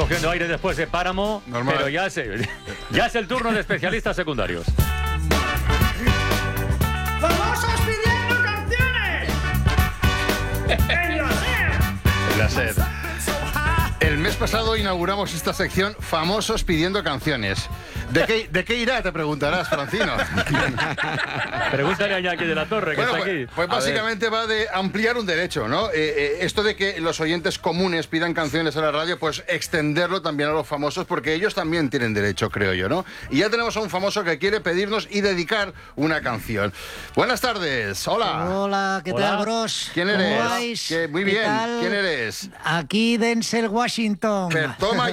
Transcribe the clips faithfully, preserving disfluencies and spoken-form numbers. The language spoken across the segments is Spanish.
cogiendo aire después de Páramo, Normal. pero ya es, ya es el turno de especialistas secundarios. ¡Famosos pidiendo canciones! ¡En la SER! En la SER. El mes pasado inauguramos esta sección Famosos pidiendo canciones. ¿De qué, de qué irá? Te preguntarás, Francino. Pregúntale a Iñaki de la Torre, que Bueno, está pues, aquí. pues básicamente va de ampliar un derecho, ¿no? Eh, eh, esto de que los oyentes comunes pidan canciones a la radio, pues extenderlo también a los famosos, porque ellos también tienen derecho, creo yo, ¿no? Y ya tenemos a un famoso que quiere pedirnos y dedicar una canción. Buenas tardes, hola. Hola, ¿qué Hola. tal, bros? ¿Quién ¿Cómo eres? vais? ¿Qué- muy ¿Qué bien. tal? ¿Quién eres? Aquí Denzel Washington. Pero toma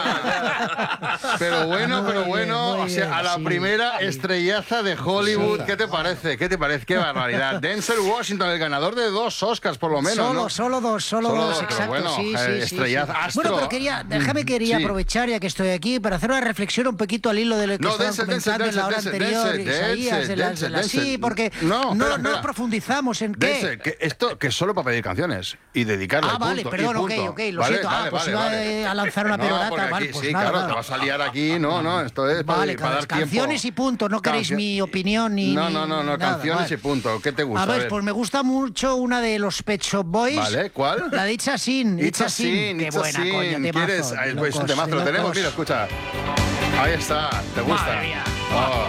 ya. Pero bueno, Muy pero bien, bueno, muy o sea, bien, a la sí, primera sí. estrellaza de Hollywood. Sí. ¿Qué te parece? ¿Qué te parece? Qué barbaridad. Denzel Washington, el ganador de dos Oscars por lo menos, Solo, ¿no? solo dos, solo, Solo dos, dos, pero exacto. bueno, sí, eh, sí, sí, estrellaz, sí. astro. Bueno, pero quería, déjame quería Sí. aprovechar ya que estoy aquí para hacer una reflexión un poquito al hilo de lo que No, estaban Denzel, comentando Denzel, en la hora Denzel, anterior, Denzel, Isaías, Denzel, de las- de Denzel, las- sí, Denzel. porque No, no, espera, no espera. profundizamos en qué. Denzel, que esto que es solo para pedir canciones y dedicarle. Ah, y vale, punto, perdón, y ok, punto. ok, lo Vale, siento. Ah, vale, pues vale, iba vale. a lanzar una No, perorata, porque vale, aquí, pues sí, nada, claro, nada. te vas a liar aquí, no, no, esto es para, Vale, para dar tiempo. canciones y punto, no queréis Cancio- mi opinión ni... No, ni no, no, no, nada, canciones vale. y punto. ¿Qué te gusta? A ver, pues me gusta mucho una de los Pet Shop Boys. Vale, ¿cuál? La de It's a Sin. It's a Sin, Qué It's a buena, Sin. coño, temazo. ¿Quieres? de Ahí, pues, locos, un temazo, de lo tenemos, locos. mira, escucha. Ahí está, ¿te gusta? Madre mía. Oh,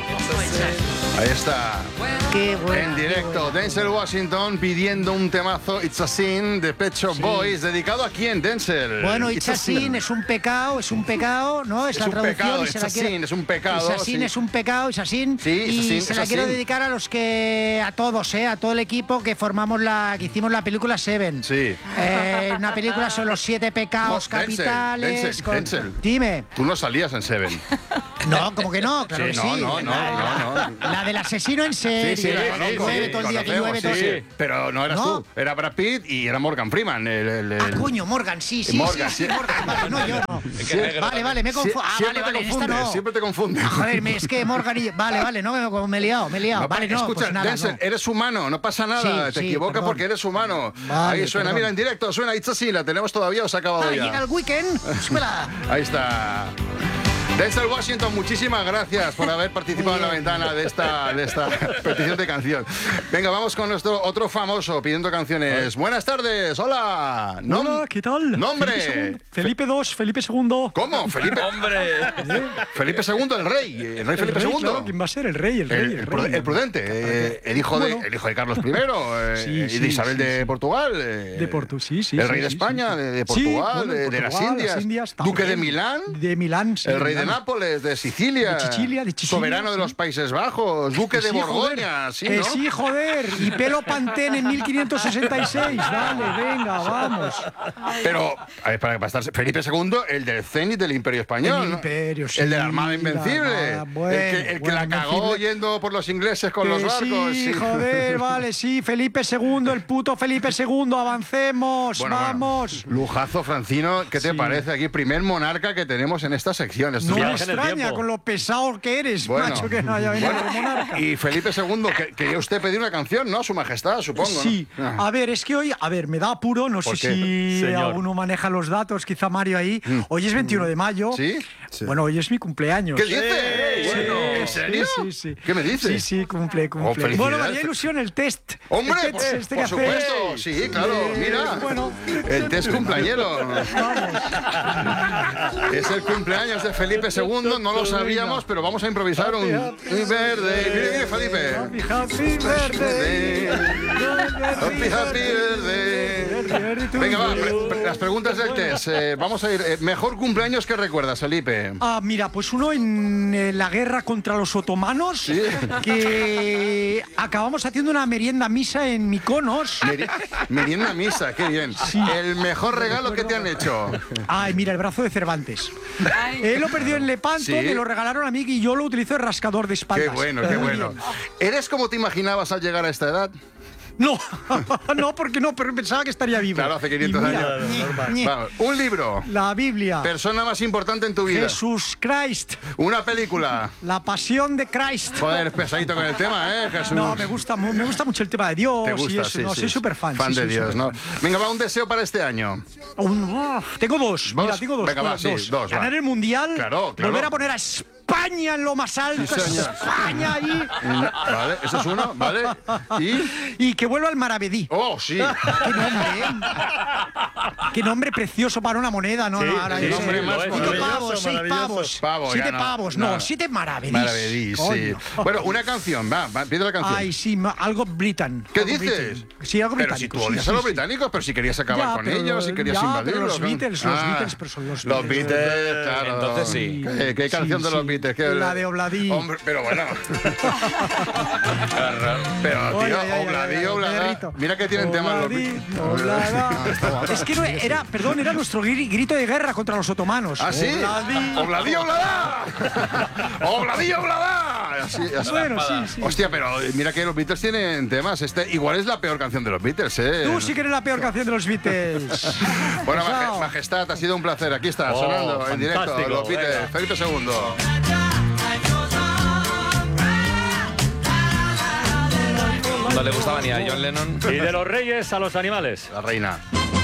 ahí está. Qué buena, En qué directo, buena. Denzel Washington pidiendo un temazo It's a Sin de Pet Shop Sí. Boys. ¿Dedicado a quién, Denzel? Bueno, It's a Sin es un pecado, es un pecado, ¿no? Es, Es la un traducción. pecado, y se It's la a quiero- Sin, es un pecado, It's a Sin sí. es un pecado, It's a Sin. Sí, It's a y Sin, se It's la a quiero Sin. dedicar a los que, a todos, ¿eh? A todo el equipo que formamos la, que hicimos la película Seven. Sí. Eh, una película sobre los siete pecados No, Denzel, capitales. Denzel, con- Denzel. Dime. Tú no salías en Seven. No, como que no, claro Sí, que no, sí. no, no, la, no, no. la del asesino en serie. Sí, sí, la que conozco, llueve sí, todo el día, que conocemos, llueve todo sí, el sí. Pero no eras ¿No? tú, era Brad Pitt y era Morgan Freeman. El, el- el- Ah, coño, Morgan, sí, sí, Morgan, sí, sí, sí. Morgan, vale, no, yo no. Sí. Vale, vale, me he Sie- confundido. Ah, siempre vale, vale, te en esta confundes, no. siempre te confundes. Ah, joder, me- es que Morgan y... Vale, vale, no, me, me he liado, me he liado. No, vale, no, escucha, pues nada, Denzel, no. eres humano, no pasa nada. Sí, te sí, equivocas perdón. porque eres humano. Vale, Ahí suena, perdón. mira, en directo, suena It's a Sin, la tenemos todavía o se ha acabado Ah, ya. llega el weekend, súbela. Ahí está. Denzel Washington, muchísimas gracias por haber participado en la ventana de esta, de esta petición de canción. Venga, vamos con nuestro otro famoso pidiendo canciones. Buenas tardes, hola. Nom- Hola, ¿qué tal? Nombre. Felipe segundo. Felipe segundo, Felipe segundo. ¿Cómo? Felipe. ¡Hombre! Felipe segundo, el rey. El rey Felipe el rey, segundo. claro, ¿quién va a ser? El rey, el rey, El, el, el rey. pru- el prudente, eh, el, hijo de, Bueno. el hijo de Carlos primero eh, Sí, y de sí, Isabel sí, de sí. Portugal. eh, De Portu, sí, sí. El sí, rey de sí, España, sí. de, de Sí, Portugal, bueno, de, de de las Portugal, Indias. las Indias, Duque de también. Milán. De Milán, sí. El rey de Milán. Nápoles, de Sicilia. De Sicilia, de Sicilia, Soberano de sí. los Países Bajos. Duque de Sí, joder. Borgoña. Sí, Eh, ¿no? sí, joder. Y pelo Pantene en mil quinientos sesenta y seis. Vale, venga, vamos. Pero, a ver, para, para estar Felipe segundo, el del cenit del Imperio Español. El ¿no? Imperio, sí, El de la Armada la Invencible. Armada, bueno, el que, el que bueno, la cagó Invencible. yendo por los ingleses con los Que barcos. sí, sí. joder, vale, sí. Felipe segundo, el puto Felipe segundo. Avancemos, Bueno, bueno. vamos. Lujazo, Francino, ¿qué te Sí. parece aquí? Primer monarca que tenemos en esta sección. Esto No es- me Viaje en el extraña tiempo. con lo pesado que eres, Bueno. macho, que no haya venido Bueno, de monarca. y Felipe segundo, que quería usted pedir una canción, ¿no? A su majestad, supongo. ¿no? Sí, Ah. a ver, es que hoy, a ver, me da apuro, no sé ¿Por qué? si Señor. alguno maneja los datos, quizá Mario ahí. Hoy es veintiuno de mayo. ¿Sí? Bueno, hoy es mi cumpleaños. ¿Qué dices? Sí, Bueno, ¿en sí, serio? Sí, sí. ¿Qué me dices? Sí, sí, cumple, cumple. felicidades. bueno, me haría ilusión el test. Hombre, el por, test este por que supuesto. haces. Sí, claro, Eh, mira. Bueno, El test cumpleañero. Es el cumpleaños de Felipe segundo, no lo sabíamos, pero vamos a improvisar un Happy, un verde. Mire, mire, Felipe. happy, happy birthday. Happy, happy birthday. Venga, va, pre- pre- las preguntas del test. Eh, vamos a ir. eh, mejor cumpleaños que recuerdas, Felipe. Ah, mira, pues uno en eh, la guerra contra los otomanos, Sí. que acabamos haciendo una merienda misa en Mykonos. Meri- Merienda misa, qué bien. El mejor regalo que te han hecho. Ay, mira, el brazo de Cervantes. Él lo perdió en Lepanto, Sí. me lo regalaron a mí y yo lo utilizo de rascador de espaldas. Qué bueno, qué Muy bueno. bien. ¿Eres como te imaginabas al llegar a esta edad? No, no, porque no, pero pensaba que estaría vivo. Claro, hace quinientos Y mira, años. ñe, ñe. Vamos, un libro. La Biblia. Persona más importante en tu vida. Jesús Christ. Una película. La pasión de Christ. Joder, pesadito con el tema, ¿eh, Jesús? No, me gusta, mu- me gusta mucho el tema de Dios. Te gusta, y eso, sí, no, sí. soy súper fan. Fan sí, de soy Dios, ¿no? superfan. Venga, va, un deseo para este año. Un- oh, tengo dos. ¿Dos? Mira, tengo dos. Venga, va, dos. sí, dos, va. Ganar el mundial. Claro, claro. Volver a poner a España en lo más alto. Sí, señor. España ahí. Vale, eso es uno, ¿vale? Y. Y que vuelva al Maravedí. ¡Oh, sí! Qué nombre, ¿eh? Qué nombre precioso para una moneda, ¿no? Sí, no ahora sí, ese- hombre, lo es. cinco Maravilloso, pavos, seis pavos. Pavo, siete ya no, pavos, no, no. siete maravedís. Maravedí, sí. Coño. Bueno, una canción, va, va, pide la canción. Ay, sí, ma- algo britan. ¿Qué algo dices? britan. Sí, algo Pero si británico. tú sí, odias sí, a los sí. británicos, pero si querías acabar Ya, con pero- ellos, si querías ya, pero invadirlos. los ¿no? Beatles, los Ah, Beatles, pero son los Los Beatles. Beatles, claro. Entonces sí. ¿Qué, qué canción Sí, de los sí. Beatles? ¿Qué- La de Obladí. Hombre, pero bueno. Pero, Ay, tío, ay, ay, Obladí, ay, ay, Obladá. perrito. Mira que tienen temas los Obladí, Beatles. Obladá. Es que no era, perdón, era nuestro gri- grito de guerra contra los otomanos. ¿Ah, sí? Obladí. ¡Obladí, Obladá! ¡Obladí, Obladá! Así, así. Bueno, sí, sí. Hostia, pero mira que los Beatles tienen temas. Este igual es la peor canción de los Beatles, ¿eh? Tú sí que eres la peor canción de los Beatles. Bueno, Pesao. Maje- Majestad, ha sido un placer. Aquí está, Oh, sonando en directo fantástico, los Beatles. venga. Felipe segundo. No le gustaba ni a John Lennon. Y de los reyes a los animales. La reina.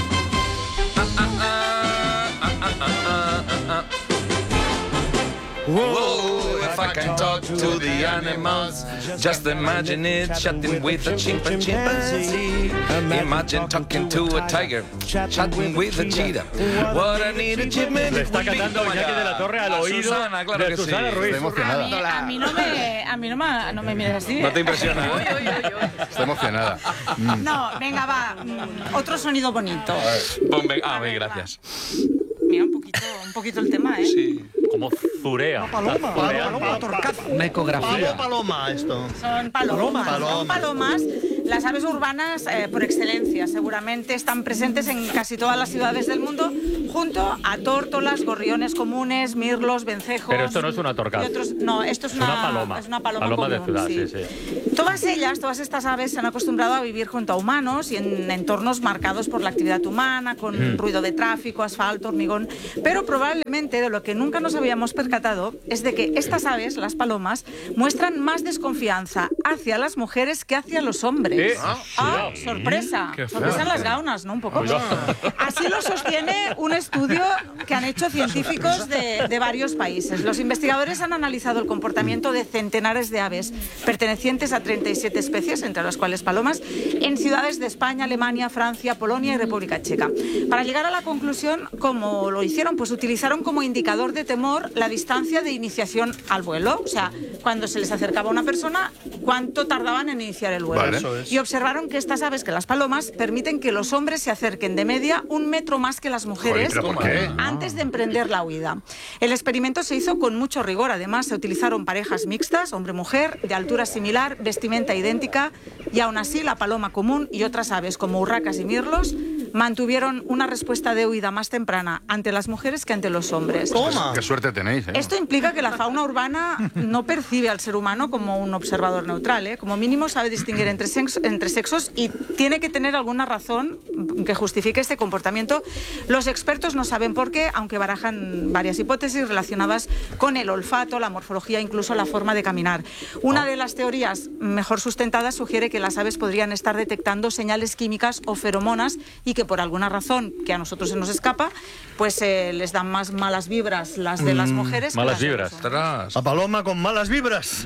Whoa, if I can talk to the animals, just imagine it chatting with a chimp- chimpanzee. Imagine talking to a tiger, chatting with a cheetah. What I need a chipmunk. Le está cantando Toma Iñaki ya. de la Torre al A oído Susana, claro de que Susana sí. Ruiz. Estoy A mí, emocionada. a mí no me, a mí no me, no me mires así. No te impresiona, Uy, ¿eh? uy, uy, uy. Está emocionada. No, venga, va. mm, Otro sonido bonito. Ponme- Ah, bien, gracias. Mira un poquito, un poquito el tema, ¿eh? Sí. Como zurea. Paloma, Está zureando. paloma, torcazo. Una ecografía. paloma esto. Son palomas. Palomas. Son palomas. Las aves urbanas eh, por excelencia. Seguramente están presentes en casi todas las ciudades del mundo, junto a tórtolas, gorriones comunes, mirlos, vencejos. Pero esto no es una torcaza. y otros- no, esto es Es una, una paloma. Es una paloma, Paloma de común, ciudad, sí. sí, sí. Todas ellas, todas estas aves se han acostumbrado a vivir junto a humanos y en entornos marcados por la actividad humana, con Mm. ruido de tráfico, asfalto, hormigón. Pero probablemente de lo que nunca nos habíamos percatado es de que estas aves, las palomas, muestran más desconfianza hacia las mujeres que hacia los hombres. Eh, Ah, cuidado. sorpresa. Qué Sorpresa en las fuerte. gaunas, ¿no? Un poco. Cuidado. Así lo sostiene un estudio que han hecho científicos de, de varios países. Los investigadores han analizado el comportamiento de centenares de aves pertenecientes a treinta y siete especies, entre las cuales palomas, en ciudades de España, Alemania, Francia, Polonia y República Checa. Para llegar a la conclusión, ¿cómo lo hicieron? Pues utilizaron como indicador de temor la distancia de iniciación al vuelo. O sea, cuando se les acercaba una persona, cuánto tardaban en iniciar el vuelo. Vale. Eso es. Y observaron que estas aves, que las palomas, permiten que los hombres se acerquen de media un metro más que las mujeres. Joder, ¿pero por qué? Antes de emprender la huida. El experimento se hizo con mucho rigor. Además, se utilizaron parejas mixtas, hombre-mujer, de altura similar, vestimenta idéntica, y aún así la paloma común y otras aves como urracas y mirlos mantuvieron una respuesta de huida más temprana ante las mujeres que ante los hombres. Toma. Qué suerte tenéis, ¿eh? Esto implica que la fauna urbana no percibe al ser humano como un observador neutral, ¿eh? Como mínimo sabe distinguir entre, sex- entre sexos y tiene que tener alguna razón que justifique este comportamiento. Los expertos no saben por qué, aunque barajan varias hipótesis relacionadas con el olfato, la morfología, incluso la forma de caminar. Una de las teorías mejor sustentadas sugiere que las aves podrían estar detectando señales químicas o feromonas y que por alguna razón que a nosotros se nos escapa, pues eh, les dan más malas vibras las de las mujeres. que malas las de los vibras. hombres. Ostras. La paloma con malas vibras.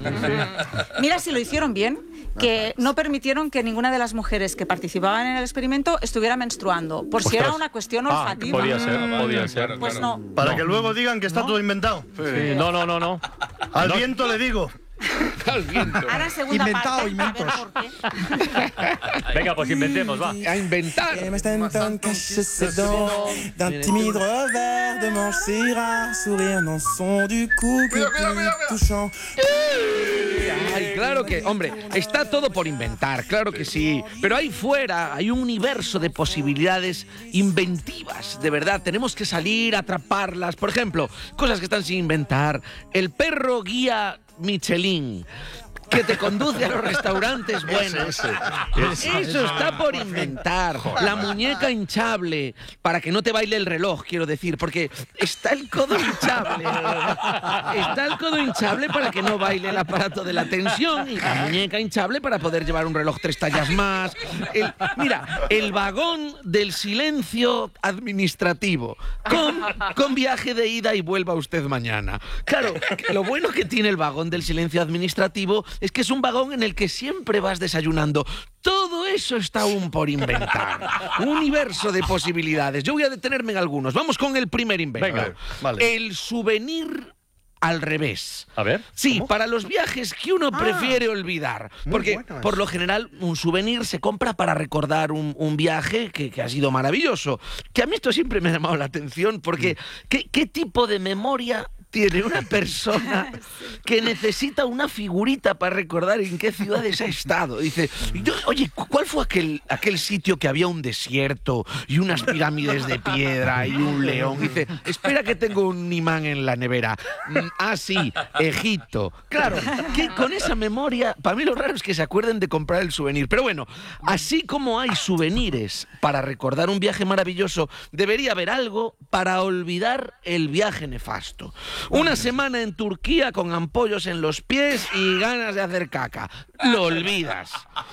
Mira si lo hicieron bien, que no permitieron que ninguna de las mujeres que participaban en el experimento estuviera menstruando, por si era Ostras. una cuestión Ah, olfativa. podía ser, podía ser. claro, Pues claro. no. Para que luego digan que está todo inventado. Sí, no, no, no, no. Al No. viento le digo. Al viento. Ahora segunda Inventado, parte, inventos. a ver por qué. Venga, pues inventemos, va. A inventar. Et Stanton cache ses dents d'un timide revers de manche, ses rats sourires n'en sont du coup que Cuidado, cuidado, cuidado, plus touchant. Ay, claro que, hombre, está todo por inventar, claro que sí. Pero ahí fuera hay un universo de posibilidades inventivas, de verdad. Tenemos que salir a atraparlas. Por ejemplo, cosas que están sin inventar. El perro guía Michelin. que te conduce a los restaurantes buenos. Ese, Eso, Eso está por inventar. La muñeca hinchable, para que no te baile el reloj, quiero decir, porque está el codo hinchable. Está el codo hinchable para que no baile el aparato de la tensión y la muñeca hinchable para poder llevar un reloj tres tallas más. El, mira, el vagón del silencio administrativo, con, con viaje de ida y vuelva usted mañana. Claro, lo bueno que tiene el vagón del silencio administrativo es que es un vagón en el que siempre vas desayunando. Todo eso está aún por inventar. Un universo de posibilidades. Yo voy a detenerme en algunos. Vamos con el primer invento. Venga, vale. El souvenir al revés. A ver. Sí, ¿Cómo? para los viajes que uno Ah. prefiere olvidar. Muy Porque, bueno por eso. lo general, un souvenir se compra para recordar un, un viaje que, que ha sido maravilloso. Que a mí esto siempre me ha llamado la atención, porque ¿qué, qué tipo de memoria tiene una persona que necesita una figurita para recordar en qué ciudades ha estado? Dice, yo- oye, ¿cu- ¿cuál fue aquel, aquel sitio que había un desierto y unas pirámides de piedra y un león? Dice, espera que tengo un imán en la nevera. Mm, Ah, sí, Egipto. Claro, que con esa memoria, para mí lo raro es que se acuerden de comprar el souvenir. Pero bueno, así como hay souvenirs para recordar un viaje maravilloso, debería haber algo para olvidar el viaje nefasto. Una semana en Turquía con ampollos en los pies y ganas de hacer caca. Lo olvidas.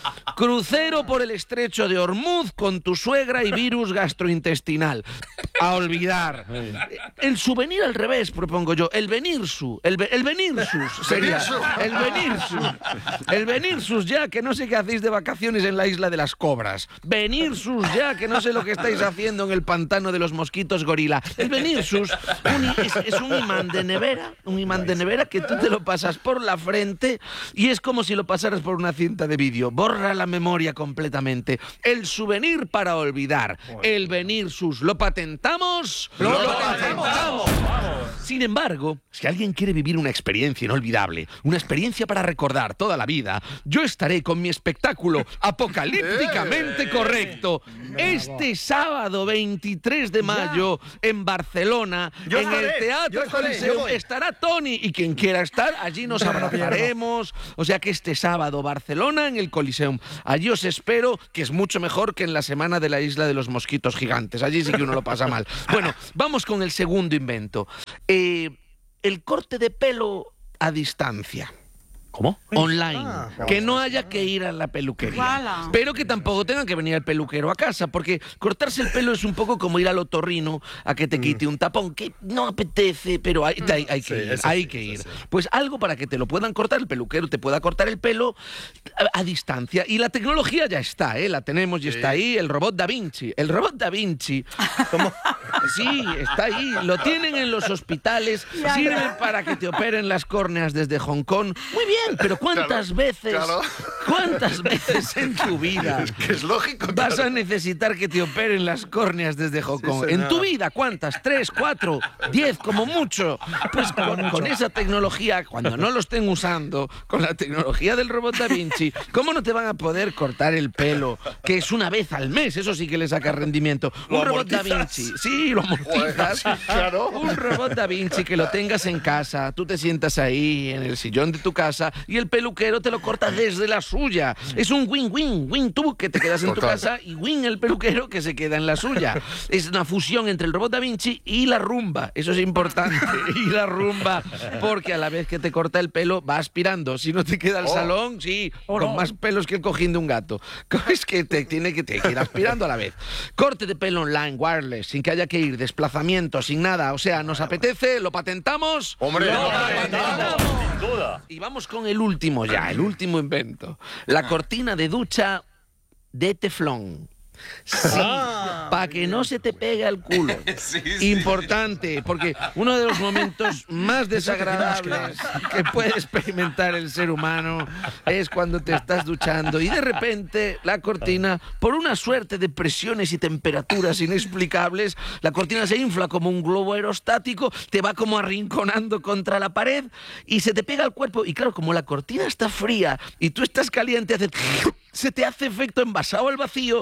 Crucero por el estrecho de Hormuz con tu suegra y virus gastrointestinal. A olvidar. El souvenir al revés, propongo yo. El venirsu. El, ve- el venirsus sería. El venirsus. El venirsus ya, que no sé qué hacéis de vacaciones en la isla de las cobras. Venirsus ya, que no sé lo que estáis haciendo en el pantano de los mosquitos gorila. El venirsus un i- es, es un imán de nevera, un imán de nevera que tú te lo pasas por la frente y es como si lo pasaras por una cinta de vídeo. Borra la memoria completamente. El souvenir para olvidar. El venirsus. ¿Lo patentamos? ¡Lo, patentamos! Sin embargo, si alguien quiere vivir una experiencia inolvidable, una experiencia para recordar toda la vida, yo estaré con mi espectáculo apocalípticamente correcto este sábado veintitrés de mayo en Barcelona, Yo en estaré, el Teatro yo estaré, Coliseo. yo voy. Estará Tony y quien quiera estar, allí nos abrazaremos. O sea que este sábado Barcelona en el Coliseum. Allí os espero, que es mucho mejor que en la semana de la isla de los mosquitos gigantes. Allí sí que uno lo pasa mal. Bueno, vamos con el segundo invento. Eh, el corte de pelo a distancia. ¿Cómo? Online. Ah, que no haya que ir a la peluquería. Guala. Pero que tampoco tenga que venir el peluquero a casa, porque cortarse el pelo es un poco como ir al otorrino a que te quite un tapón, que no apetece, pero hay, hay- hay que Sí, ir. eso Hay sí, que ir. eso sí. Pues algo para que te lo puedan cortar, el peluquero te pueda cortar el pelo a, a distancia. Y la tecnología ya está, ¿eh? La tenemos y está ahí, el robot Da Vinci. El robot Da Vinci. ¿Cómo? Sí, está ahí. Lo tienen en los hospitales. Sirve para que te operen las córneas desde Hong Kong. Muy bien, pero ¿cuántas Claro, veces, claro. cuántas veces en tu vida Que es lógico. vas claro. a necesitar que te operen las córneas desde Hong Kong? En señor. tu vida, ¿cuántas? ¿Tres, cuatro, diez, como mucho? Pues con, con esa tecnología, cuando no lo estén usando, con la tecnología del robot Da Vinci, ¿cómo no te van a poder cortar el pelo? Que es una vez al mes, eso sí que le saca rendimiento. Lo Un robot Da amortizas. Vinci, sí, lo amortizas. claro. Un robot Da Vinci que lo tengas en casa, tú te sientas ahí en el sillón de tu casa y el peluquero te lo corta desde la suya. Es un win-win, win tú que te quedas en tu Total. casa y win el peluquero que se queda en la suya. Es una fusión entre el robot Da Vinci y la rumba, eso es importante. Y la rumba, porque a la vez que te corta el pelo va aspirando. Si no te queda el Oh. salón, sí, con más pelos que el cojín de un gato. Es que te tiene que, te, que ir aspirando a la vez. Corte de pelo online, wireless, sin que haya que ir, desplazamiento, sin nada. O sea, nos apetece, lo patentamos. Hombre, Lo no, patentamos. Sin duda. Y vamos con el último ya, el último invento. La cortina de ducha de teflón. Sí, para que no se te pegue al culo. Sí, sí. Importante, porque uno de los momentos más desagradables que puede experimentar el ser humano es cuando te estás duchando y de repente la cortina, por una suerte de presiones y temperaturas inexplicables, la cortina se infla como un globo aerostático, te va como arrinconando contra la pared y se te pega al cuerpo. Y claro, como la cortina está fría y tú estás caliente, hace... se te hace efecto envasado al vacío. Si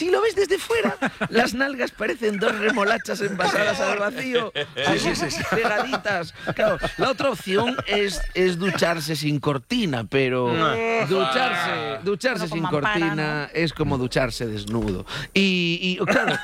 si lo ves desde fuera, las nalgas parecen dos remolachas envasadas al vacío. Ahí, sí, sí, sí. pegaditas. Claro, la otra opción es, es ducharse sin cortina, pero ducharse, ducharse Bueno, sin con mampara, cortina es como ducharse desnudo. Y, y claro,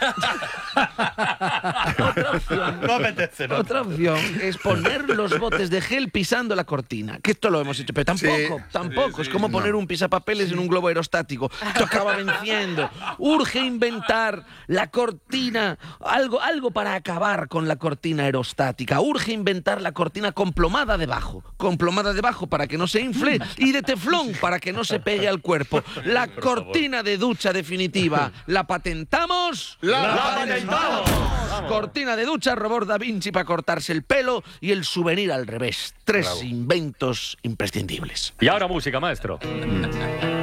otra opción, No apetece, ¿no? otra opción es poner los botes de gel pisando la cortina, que esto lo hemos hecho, pero tampoco, Sí, tampoco, sí, es sí, como no. poner un pisapapeles en un globo aerostático. Esto acaba venciendo. Urge inventar la cortina, algo, algo para acabar con la cortina aerostática. Urge inventar la cortina con plomada debajo, con plomada debajo para que no se infle y de teflón para que no se pegue al cuerpo. La cortina de ducha definitiva, ¿la patentamos? ¡La patentamos! Cortina de ducha, robot Da Vinci para cortarse el pelo y el souvenir al revés. Tres inventos imprescindibles. Y ahora música, maestro.